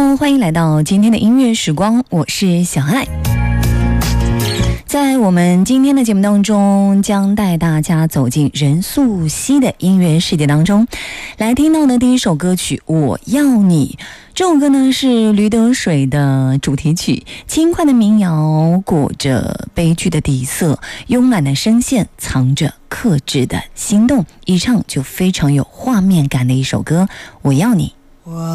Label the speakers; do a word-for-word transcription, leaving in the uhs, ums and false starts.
Speaker 1: Hello， 欢迎来到今天的音乐时光，我是小爱。在我们今天的节目当中，将带大家走进任素汐的音乐世界当中，来听到的第一首歌曲《我要你》。这首歌呢是驴得水的主题曲，轻快的民谣裹着悲剧的底色，慵懒的声线藏着克制的心动，一唱就非常有画面感的一首歌《我要你》。